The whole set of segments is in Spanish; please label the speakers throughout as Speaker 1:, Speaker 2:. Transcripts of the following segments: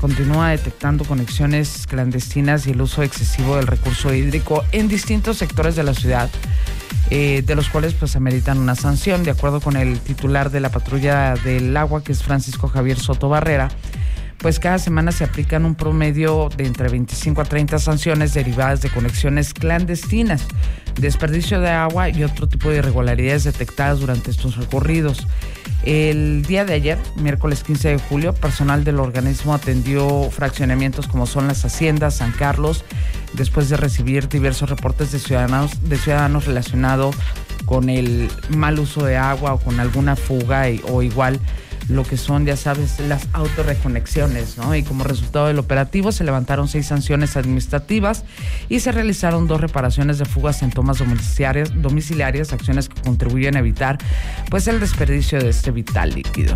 Speaker 1: continúa detectando conexiones clandestinas y el uso excesivo del recurso hídrico en distintos sectores de la ciudad, de los cuales pues ameritan una sanción. De acuerdo con el titular de la patrulla del agua, que es Francisco Javier Soto Barrera, pues cada semana se aplican un promedio de entre 25 a 30 sanciones derivadas de conexiones clandestinas, desperdicio de agua y otro tipo de irregularidades detectadas durante estos recorridos. El día de ayer, miércoles 15 de julio, personal del organismo atendió fraccionamientos como son Las Haciendas, San Carlos, después de recibir diversos reportes de ciudadanos relacionados con el mal uso de agua o con alguna fuga o igual lo que son, ya sabes, las autorreconexiones, ¿no? Y como resultado del operativo se levantaron 6 sanciones administrativas y se realizaron 2 reparaciones de fugas en tomas domiciliarias, acciones que contribuyen a evitar pues el desperdicio de este vital líquido.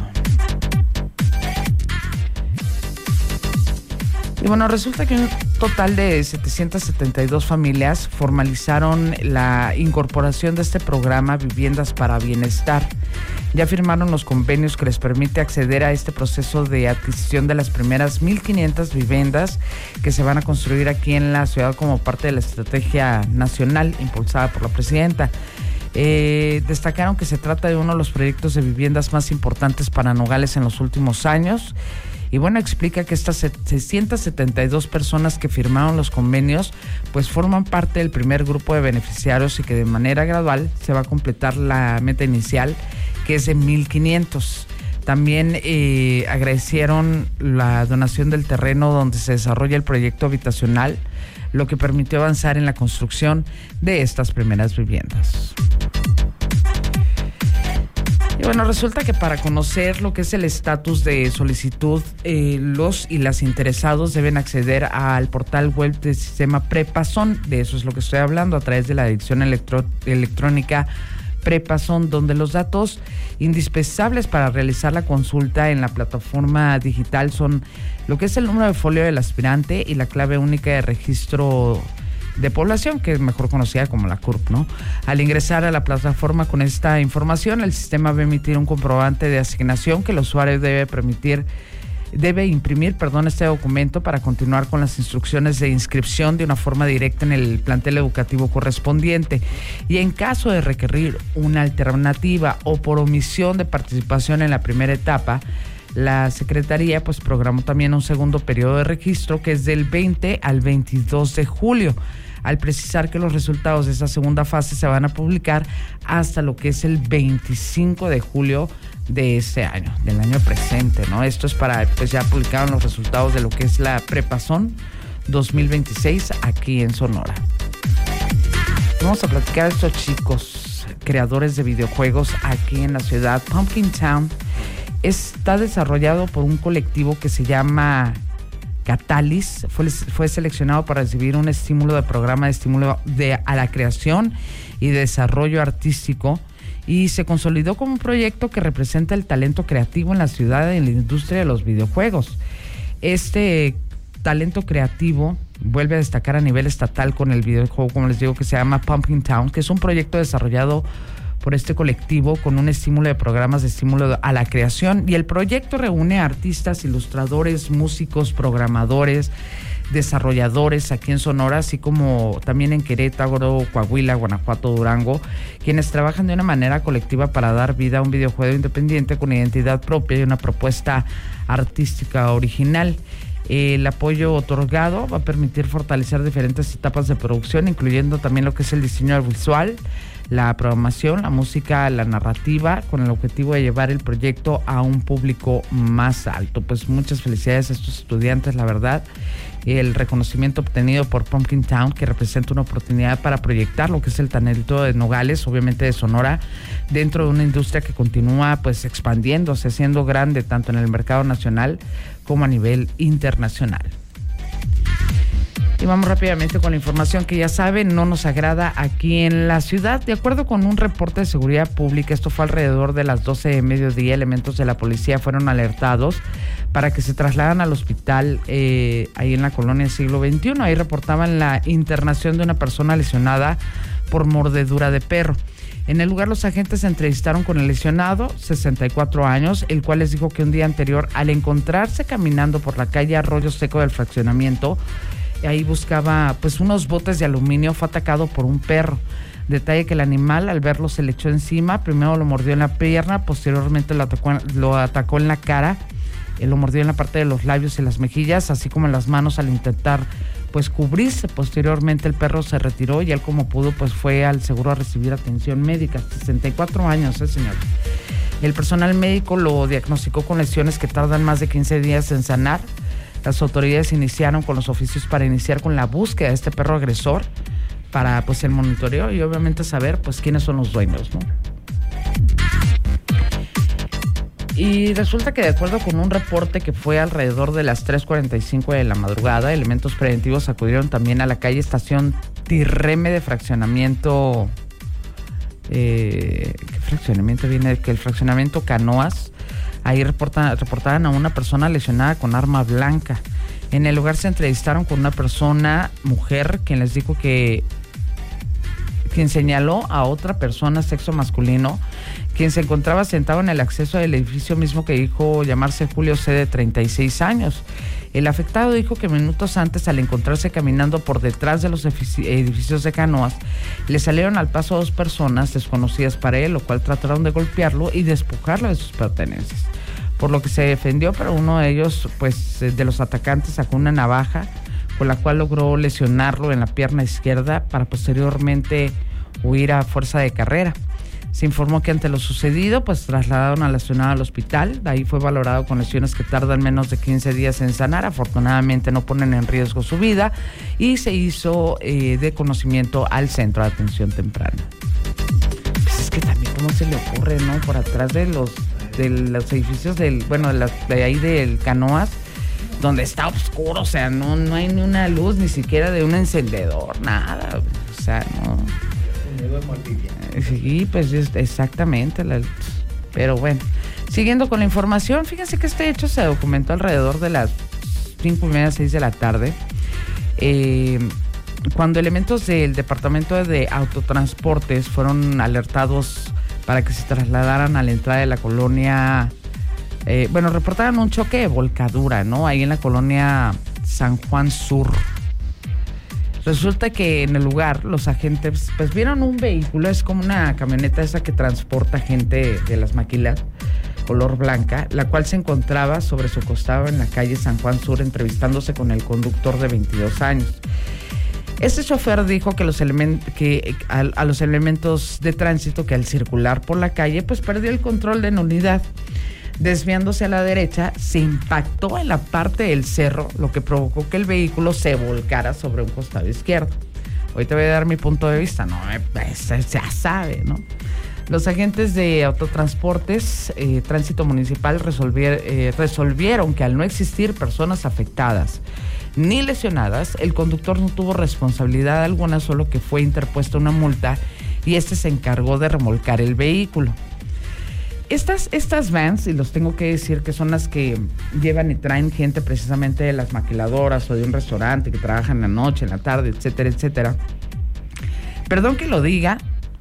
Speaker 1: Y bueno, resulta que un total de 772 familias formalizaron la incorporación de este programa Viviendas para Bienestar. Ya firmaron los convenios que les permite acceder a este proceso de adquisición de las primeras 1,500 viviendas que se van a construir aquí en la ciudad como parte de la estrategia nacional impulsada por la presidenta. Destacaron que se trata de uno de los proyectos de viviendas más importantes para Nogales en los últimos años. Y bueno, explica que estas 672 personas que firmaron los convenios pues forman parte del primer grupo de beneficiarios y que de manera gradual se va a completar la meta inicial, que es de 1,500. También agradecieron la donación del terreno donde se desarrolla el proyecto habitacional, lo que permitió avanzar en la construcción de estas primeras viviendas. Y bueno, resulta que para conocer lo que es el estatus de solicitud, los y las interesados deben acceder al portal web del sistema Prepazón. De eso es lo que estoy hablando, a través de la dirección electrónica Prepazón, donde los datos indispensables para realizar la consulta en la plataforma digital son lo que es el número de folio del aspirante y la clave única de registro de población, que es mejor conocida como la CURP, ¿no? Al ingresar a la plataforma con esta información, el sistema va a emitir un comprobante de asignación que el usuario debe imprimir este documento para continuar con las instrucciones de inscripción de una forma directa en el plantel educativo correspondiente. Y en caso de requerir una alternativa o por omisión de participación en la primera etapa, la Secretaría pues programó también un segundo periodo de registro que es del 20 al 22 de julio, al precisar que los resultados de esta segunda fase se van a publicar hasta lo que es el 25 de julio de este año, del año presente, ¿no? Esto es para, pues ya publicaron los resultados de lo que es la Prepazón 2026 aquí en Sonora. Vamos a platicar de estos chicos creadores de videojuegos aquí en la ciudad. Pumpkin Town está desarrollado por un colectivo que se llama Catalyst. Fue seleccionado para recibir un estímulo de programa de estímulo a la creación y desarrollo artístico y se consolidó como un proyecto que representa el talento creativo en la ciudad y en la industria de los videojuegos. Este talento creativo vuelve a destacar a nivel estatal con el videojuego, como les digo, que se llama Pumpkin Town, que es un proyecto desarrollado por este colectivo con un estímulo de programas de estímulo a la creación, y el proyecto reúne a artistas, ilustradores, músicos, programadores, desarrolladores aquí en Sonora, así como también en Querétaro, Coahuila, Guanajuato, Durango, quienes trabajan de una manera colectiva para dar vida a un videojuego independiente con identidad propia y una propuesta artística original. El apoyo otorgado va a permitir fortalecer diferentes etapas de producción, incluyendo también lo que es el diseño visual, la programación, la música, la narrativa, con el objetivo de llevar el proyecto a un público más alto. Pues muchas felicidades a estos estudiantes, la verdad. El reconocimiento obtenido por Pumpkin Town, que representa una oportunidad para proyectar lo que es el talento de Nogales, obviamente de Sonora, dentro de una industria que continúa pues expandiéndose, siendo grande tanto en el mercado nacional como a nivel internacional. Y vamos rápidamente con la información que ya saben, no nos agrada aquí en la ciudad. De acuerdo con un reporte de seguridad pública, esto fue alrededor de las 12 de mediodía, elementos de la policía fueron alertados para que se trasladan al hospital ahí en la colonia Siglo XXI. Ahí reportaban la internación de una persona lesionada por mordedura de perro. En el lugar, los agentes se entrevistaron con el lesionado, 64 años, el cual les dijo que un día anterior, al encontrarse caminando por la calle Arroyo Seco del fraccionamiento, ahí buscaba pues unos botes de aluminio, fue atacado por un perro. Detalle que el animal, al verlo, se le echó encima, primero lo mordió en la pierna, posteriormente lo atacó en la cara, lo mordió en la parte de los labios y las mejillas, así como en las manos al intentar pues cubrirse. Posteriormente el perro se retiró y él, como pudo, pues fue al seguro a recibir atención médica. 64 años, señor. El personal médico lo diagnosticó con lesiones que tardan más de 15 días en sanar. Las autoridades iniciaron con los oficios para iniciar con la búsqueda de este perro agresor, para pues el monitoreo y obviamente saber pues quiénes son los dueños, ¿no? Y resulta que, de acuerdo con un reporte que fue alrededor de las 3:45 de la madrugada, elementos preventivos acudieron también a la calle Estación Tirreme de fraccionamiento. ¿Qué fraccionamiento viene? Que el fraccionamiento Canoas. Ahí reportaban a una persona lesionada con arma blanca. En el lugar se entrevistaron con una persona, mujer, quien les dijo quien señaló a otra persona, sexo masculino, quien se encontraba sentado en el acceso del edificio mismo, que dijo llamarse Julio C., de 36 años. El afectado dijo que minutos antes, al encontrarse caminando por detrás de los edificios de Canoas, le salieron al paso 2 personas desconocidas para él, lo cual trataron de golpearlo y despojarlo de sus pertenencias. Por lo que se defendió, pero uno de ellos, pues de los atacantes, sacó una navaja con la cual logró lesionarlo en la pierna izquierda para posteriormente huir a fuerza de carrera. Se informó que ante lo sucedido, pues trasladaron al lesionado al hospital. De ahí fue valorado con lesiones que tardan menos de 15 días en sanar. Afortunadamente no ponen en riesgo su vida, y se hizo de conocimiento al centro de atención temprana. Pues es que también, ¿cómo se le ocurre, no? Por atrás de los edificios de ahí del Canoas, donde está oscuro, o sea, no hay ni una luz, ni siquiera de un encendedor, nada, o sea, no. Sí, pues exactamente. Pero bueno, siguiendo con la información, fíjense que este hecho se documentó alrededor de las 5:30, 6 de la tarde, cuando elementos del Departamento de Autotransportes fueron alertados para que se trasladaran a la entrada de la colonia. Reportaron un choque de volcadura, ¿no? Ahí en la colonia San Juan Sur. Resulta que en el lugar los agentes pues vieron un vehículo, es como una camioneta esa que transporta gente de las maquilas, color blanca, la cual se encontraba sobre su costado en la calle San Juan Sur, entrevistándose con el conductor de 22 años. Este chofer dijo que a los elementos de tránsito, que al circular por la calle pues perdió el control de la unidad. Desviándose a la derecha, se impactó en la parte del cerro, lo que provocó que el vehículo se volcara sobre un costado izquierdo. Hoy te voy a dar mi punto de vista, no, ya sabe, ¿no? Los agentes de Autotransportes, Tránsito Municipal, resolvieron que al no existir personas afectadas ni lesionadas, el conductor no tuvo responsabilidad alguna, solo que fue interpuesta una multa y se encargó de remolcar el vehículo. Estas vans, y los tengo que decir que son las que llevan y traen gente precisamente de las maquiladoras o de un restaurante, que trabajan en la noche, en la tarde, etcétera, etcétera. Perdón que lo diga,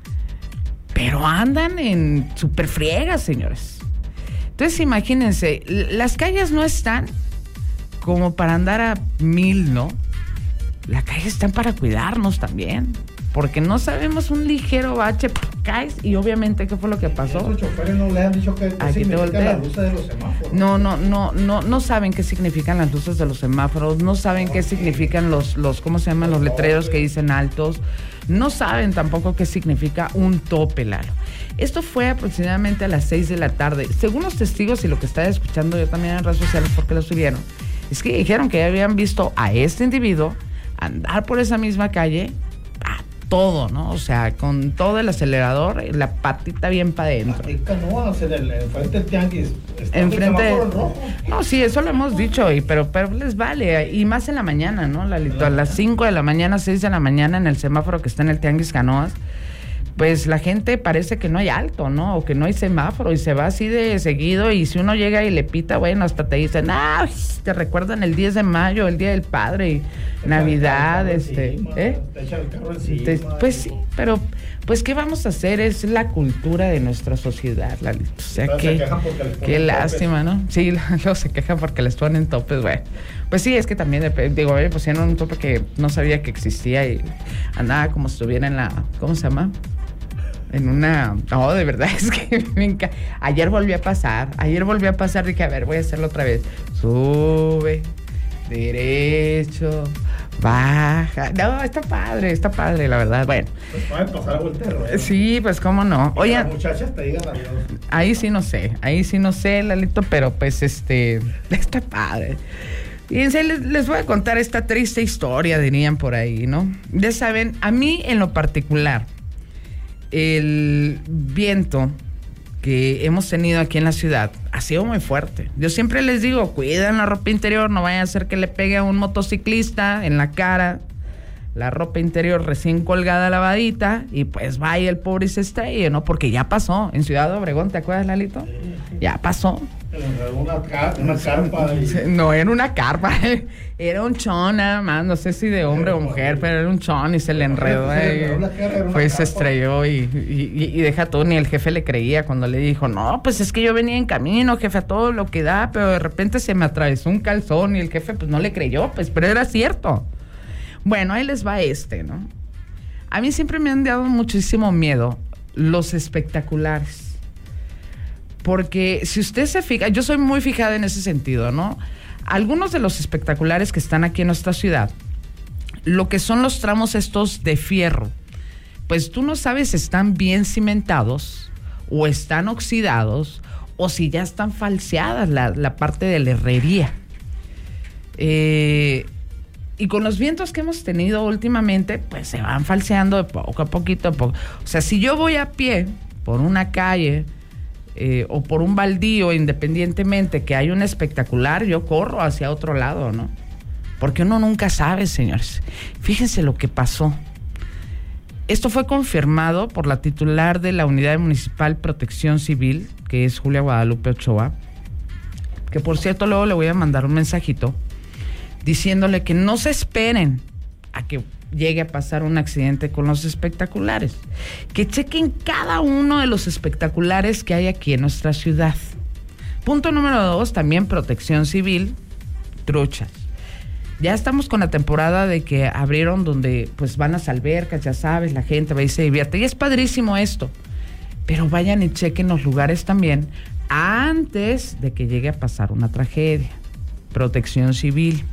Speaker 1: pero andan en super friegas, señores. Entonces imagínense, las calles no están como para andar a 1000, ¿no? Las calles están para cuidarnos también, porque no sabemos, un ligero bache, caes, y obviamente, ¿qué fue lo que pasó?
Speaker 2: Los choferes no le han dicho qué significan las luces de los semáforos.
Speaker 1: No saben qué significan las luces de los semáforos, no saben qué significan los ¿cómo se llaman? Los letreros que dicen altos, no saben tampoco qué significa un tope, Lalo. Esto fue aproximadamente a las 6 de la tarde. Según los testigos y lo que estaba escuchando yo también en redes sociales, porque lo subieron, es que dijeron que habían visto a este individuo andar por esa misma calle todo, ¿no? O sea, con todo el acelerador, la patita bien para adentro.
Speaker 2: Enfrente del tianguis.
Speaker 1: Enfrente. No, sí, eso lo hemos dicho, pero les vale. Y más en la mañana, ¿no, Lalito? A las 5 de la mañana, 6 de la mañana, en el semáforo que está en el tianguis Canoas, pues la gente parece que no hay alto, ¿no? O que no hay semáforo y se va así de seguido, y si uno llega y le pita, bueno, hasta te dicen, te recuerdan el 10 de mayo, el Día del Padre, y Navidad,
Speaker 2: Te echa el carro encima.
Speaker 1: Pues sí, pero pues ¿qué vamos a hacer? Es la cultura de nuestra sociedad, Lalito. O sea, qué lástima, ¿no? Sí, luego se quejan porque les ponen topes, bueno. Pues sí, es que también, digo, me pusieron un tope que no sabía que existía y andaba como si estuviera en la, ¿cómo se llama? En una... No, de verdad, es que me encanta. Ayer volvió a pasar, dije, a ver, voy a hacerlo otra vez. Sube, derecho, baja. No, está padre, la verdad. Bueno.
Speaker 2: Pues puede pasar Volterro, ¿eh?
Speaker 1: Sí, pues cómo no. Oye,
Speaker 2: las muchachas te digan adiós.
Speaker 1: Ahí sí no sé, Lalito, pero pues está padre. Fíjense, les voy a contar esta triste historia, dirían por ahí, ¿no? Ya saben, a mí en lo particular, el viento que hemos tenido aquí en la ciudad ha sido muy fuerte. Yo siempre les digo, cuiden la ropa interior, no vaya a ser que le pegue a un motociclista en la cara, la ropa interior recién colgada, lavadita, y pues vaya el pobre y se estrelle, ¿no? Porque ya pasó en Ciudad Obregón, ¿te acuerdas, Lalito? Sí. Ya pasó.
Speaker 2: Una carpa.
Speaker 1: No era una carpa, era un chon nada más, no sé si de hombre o mujer, pero era un chon y se le enredó pues se estrelló y deja todo, ni el jefe le creía cuando le dijo, no, pues es que yo venía en camino, jefe, a todo lo que da, pero de repente se me atravesó un calzón y el jefe pues no le creyó, pues, pero era cierto. Bueno, ahí les va ¿no? A mí siempre me han dado muchísimo miedo los espectaculares. Porque si usted se fija, yo soy muy fijada en ese sentido, ¿no? Algunos de los espectaculares que están aquí en nuestra ciudad, lo que son los tramos estos de fierro, pues tú no sabes si están bien cimentados o están oxidados o si ya están falseadas la parte de la herrería. Y con los vientos que hemos tenido últimamente, pues se van falseando de poco a poquito. O sea, si yo voy a pie por una calle o por un baldío, independientemente que hay un espectacular, yo corro hacia otro lado, ¿no? Porque uno nunca sabe, señores. Fíjense lo que pasó. Esto fue confirmado por la titular de la Unidad Municipal Protección Civil, que es Julia Guadalupe Ochoa, que por cierto luego le voy a mandar un mensajito diciéndole que no se esperen a que llegue a pasar un accidente con los espectaculares, que chequen cada uno de los espectaculares que hay aquí en nuestra ciudad. Punto número 2, también protección civil, truchas. Ya estamos con la temporada de que abrieron donde pues van las albercas, ya sabes, la gente va y se divierte, y es padrísimo esto, pero vayan y chequen los lugares también antes de que llegue a pasar una tragedia. Protección civil.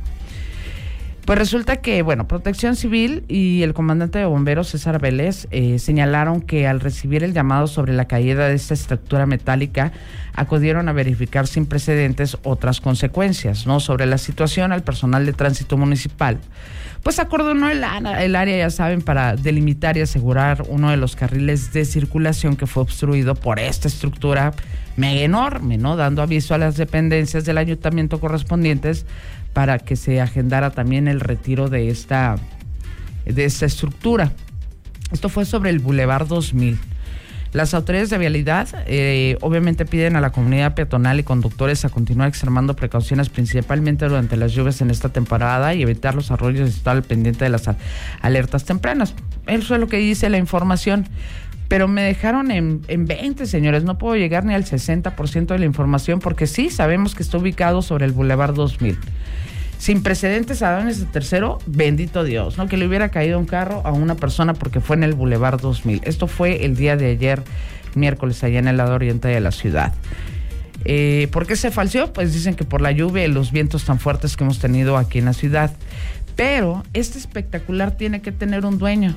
Speaker 1: Pues resulta que, bueno, Protección Civil y el comandante de bomberos, César Vélez, señalaron que al recibir el llamado sobre la caída de esta estructura metálica, acudieron a verificar sin precedentes otras consecuencias, ¿no? Sobre la situación, al personal de tránsito municipal, pues acordonó el área, ya saben, para delimitar y asegurar uno de los carriles de circulación que fue obstruido por esta estructura mega enorme, ¿no? Dando aviso a las dependencias del ayuntamiento correspondientes para que se agendara también el retiro de esta estructura. Esto fue sobre el Boulevard 2000. Las autoridades de vialidad obviamente piden a la comunidad peatonal y conductores a continuar extremando precauciones, principalmente durante las lluvias en esta temporada, y evitar los arroyos y estar al pendiente de las alertas tempranas. Eso es lo que dice la información. Pero me dejaron en 20, señores. No puedo llegar ni al 60% de la información, porque sí sabemos que está ubicado sobre el Boulevard 2000. Sin precedentes a daños de tercero, bendito Dios, ¿no? Que le hubiera caído un carro a una persona porque fue en el Boulevard 2000. Esto fue el día de ayer, miércoles, allá en el lado oriente de la ciudad. ¿Por qué se falseó? Pues dicen que por la lluvia y los vientos tan fuertes que hemos tenido aquí en la ciudad. Pero este espectacular tiene que tener un dueño.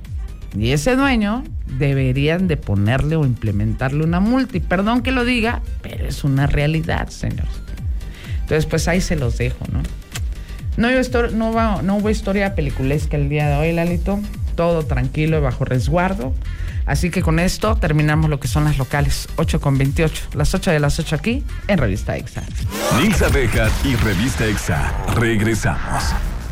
Speaker 1: Y ese dueño deberían de ponerle o implementarle una multa. Y perdón que lo diga, pero es una realidad, señores. Entonces, pues ahí se los dejo, ¿no? No hubo historia peliculesca el día de hoy, Lalito. Todo tranquilo y bajo resguardo. Así que con esto terminamos lo que son las locales. 8:28. Las 8 de las 8 aquí en Revista Exa.
Speaker 3: Nilsa Bejar y Revista Exa. Regresamos.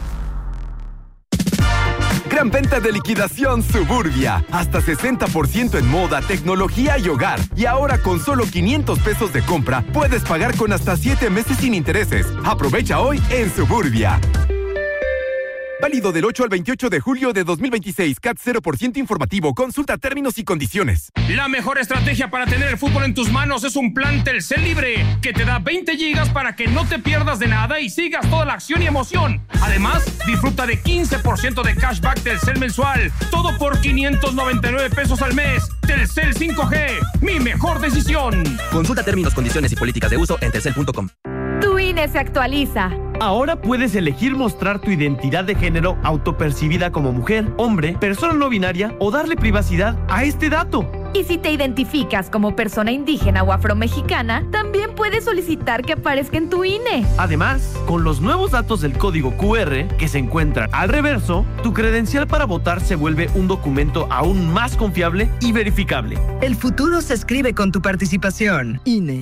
Speaker 3: Gran venta de liquidación Suburbia. Hasta 60% en moda, tecnología y hogar. Y ahora con solo 500 pesos de compra, puedes pagar con hasta 7 meses sin intereses. Aprovecha hoy en Suburbia. Válido del 8 al 28 de julio de 2026. CAT 0% informativo. Consulta términos y condiciones.
Speaker 4: La mejor estrategia para tener el fútbol en tus manos es un plan Telcel Libre, que te da 20 gigas para que no te pierdas de nada y sigas toda la acción y emoción. Además, disfruta de 15% de cashback Telcel mensual. Todo por 599 pesos al mes. Telcel 5G, mi mejor decisión.
Speaker 5: Consulta términos, condiciones y políticas de uso en telcel.com.
Speaker 6: Tu INE se actualiza.
Speaker 7: Ahora puedes elegir mostrar tu identidad de género autopercibida como mujer, hombre, persona no binaria o darle privacidad a este dato.
Speaker 6: Y si te identificas como persona indígena o afromexicana, también puedes solicitar que aparezca en tu INE.
Speaker 7: Además, con los nuevos datos del código QR que se encuentran al reverso, tu credencial para votar se vuelve un documento aún más confiable y verificable.
Speaker 8: El futuro se escribe con tu participación. INE.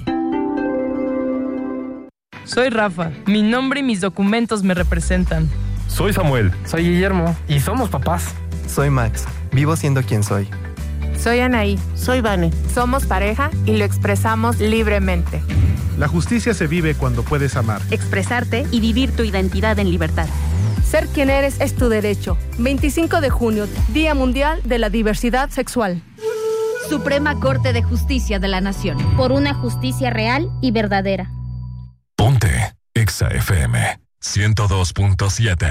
Speaker 9: Soy Rafa. Mi nombre y mis documentos me representan.
Speaker 10: Soy Samuel.
Speaker 11: Soy Guillermo. Y somos papás.
Speaker 12: Soy Max. Vivo siendo quien soy.
Speaker 13: Soy Anaí.
Speaker 14: Soy Vane.
Speaker 13: Somos pareja y lo expresamos libremente.
Speaker 15: La justicia se vive cuando puedes amar,
Speaker 16: expresarte y vivir tu identidad en libertad.
Speaker 17: Ser quien eres es tu derecho. 25 de junio, Día Mundial de la Diversidad Sexual.
Speaker 16: Suprema Corte de Justicia de la Nación.
Speaker 18: Por una justicia real y verdadera.
Speaker 19: Ponte Exa FM 102.7.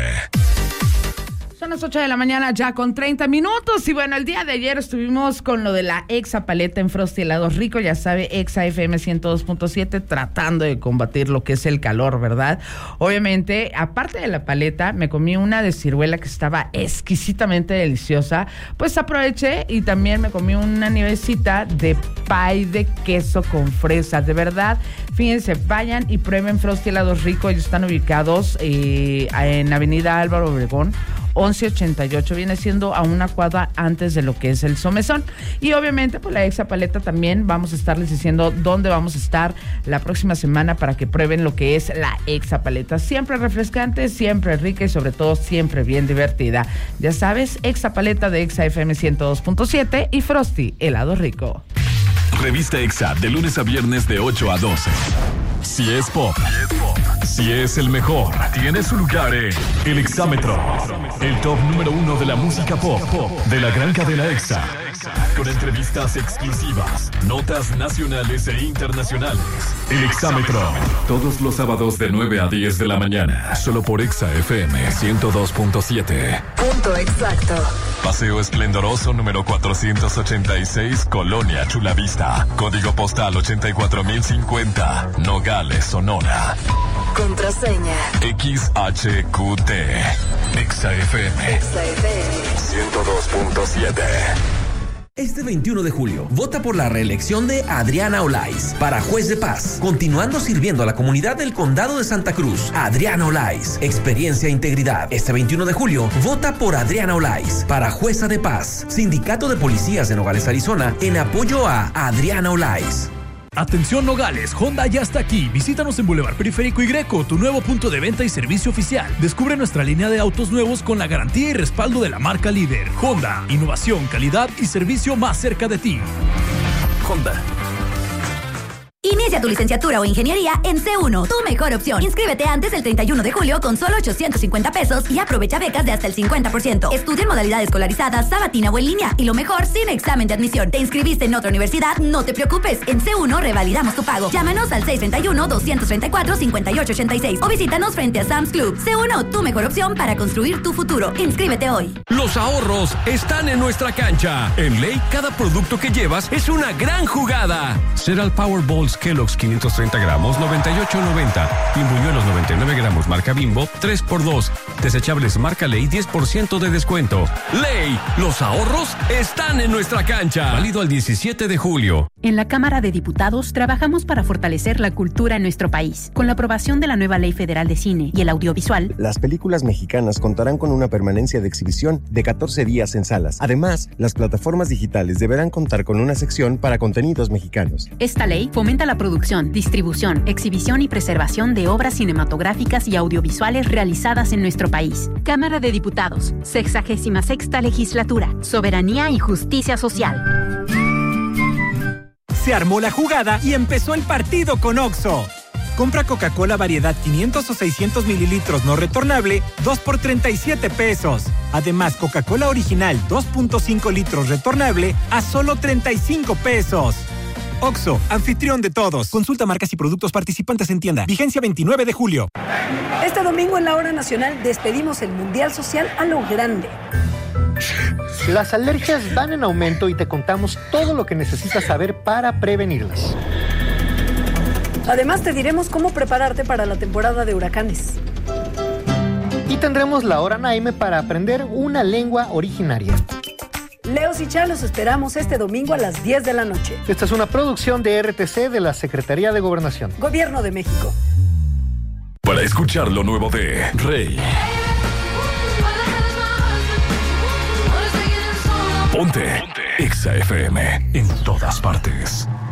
Speaker 1: Son las 8 de la mañana ya con 30 minutos y bueno, el día de ayer estuvimos con lo de la Exa Paleta en Frosty Helados Rico, ya sabe, Exa FM 102.7 tratando de combatir lo que es el calor, ¿verdad? Obviamente, aparte de la paleta, me comí una de ciruela que estaba exquisitamente deliciosa, pues aproveché y también me comí una nievecita de pie de queso con fresas, de verdad, fíjense, vayan y prueben Frosty Helados Rico, ellos están ubicados en Avenida Álvaro Obregón 1188, viene siendo a una cuadra antes de lo que es el Somezón. Y obviamente, pues la Exa Paleta también vamos a estarles diciendo dónde vamos a estar la próxima semana para que prueben lo que es la Exa Paleta. Siempre refrescante, siempre rica y sobre todo siempre bien divertida. Ya sabes, Exa Paleta de Exa FM 102.7 y Frosty Helado Rico.
Speaker 19: Revista Exa, de lunes a viernes de 8 a 12. Si es pop, si es el mejor, tiene su lugar en El Exámetro, el top número 1 de la música pop de la gran cadena Exa. Con entrevistas exclusivas, notas nacionales e internacionales. El Exámetro, todos los sábados de 9 a 10 de la mañana, solo por Exa FM 102.7.
Speaker 8: Punto exacto.
Speaker 19: Paseo Esplendoroso número 486, Colonia Chulavista. Código postal 84050, Nogales, Sonora.
Speaker 8: Contraseña
Speaker 19: XHQT. Exa FM.
Speaker 8: Exa FM
Speaker 19: 102.7.
Speaker 5: Este 21 de julio, vota por la reelección de Adriana Olaiz para juez de paz, continuando sirviendo a la comunidad del Condado de Santa Cruz. Adriana Olaiz, experiencia e integridad. Este 21 de julio, vota por Adriana Olaiz para jueza de paz. Sindicato de Policías de Nogales, Arizona, en apoyo a Adriana Olaiz.
Speaker 20: Atención Nogales, Honda ya está aquí. Visítanos en Boulevard Periférico y Greco, tu nuevo punto de venta y servicio oficial. Descubre nuestra línea de autos nuevos con la garantía y respaldo de la marca líder. Honda, innovación, calidad y servicio más cerca de ti. Honda.
Speaker 21: Inicia tu licenciatura o ingeniería en C1, tu mejor opción. Inscríbete antes del 31 de julio con solo 850 pesos y aprovecha becas de hasta el 50%. Estudia en modalidad escolarizada, sabatina o en línea. Y lo mejor, sin examen de admisión. ¿Te inscribiste en otra universidad? No te preocupes. En C1 revalidamos tu pago. Llámanos al 631-234-5886 o visítanos frente a Sam's Club. C1, tu mejor opción para construir tu futuro. Inscríbete hoy.
Speaker 22: Los ahorros están en nuestra cancha. En Ley, cada producto que llevas es una gran jugada. Cereal Powerballs Kellogg's 530 gramos, 98.90. Pimbuñuelos 99 gramos, marca Bimbo, 3x2. Desechables marca Ley, 10% de descuento. Ley, los ahorros están en nuestra cancha. Válido al 17 de julio.
Speaker 16: En la Cámara de Diputados trabajamos para fortalecer la cultura en nuestro país. Con la aprobación de la nueva Ley Federal de Cine y el Audiovisual,
Speaker 23: las películas mexicanas contarán con una permanencia de exhibición de 14 días en salas. Además, las plataformas digitales deberán contar con una sección para contenidos mexicanos.
Speaker 16: Esta ley fomenta la producción, distribución, exhibición y preservación de obras cinematográficas y audiovisuales realizadas en nuestro país. Cámara de Diputados, 66ª Legislatura, Soberanía y Justicia Social.
Speaker 24: Se armó la jugada y empezó el partido con OXXO.
Speaker 2: Compra Coca-Cola variedad 500 o 600 mililitros no retornable, 2 por 37 pesos. Además, Coca-Cola original 2.5 litros retornable a solo 35 pesos. Oxxo, anfitrión de todos. Consulta marcas y productos participantes en tienda. Vigencia 29 de julio.
Speaker 10: Este domingo en la Hora Nacional despedimos el Mundial Social a lo grande.
Speaker 14: Las alergias van en aumento y te contamos todo lo que necesitas saber para prevenirlas.
Speaker 10: Además te diremos cómo prepararte para la temporada de huracanes.
Speaker 14: Y tendremos la Hora Naime para aprender una lengua originaria.
Speaker 10: Leos y Chá los esperamos este domingo a las 10 de la noche.
Speaker 14: Esta es una producción de RTC de la Secretaría de Gobernación.
Speaker 10: Gobierno de México.
Speaker 19: Para escuchar lo nuevo de Rey. Ponte Exa FM en todas partes.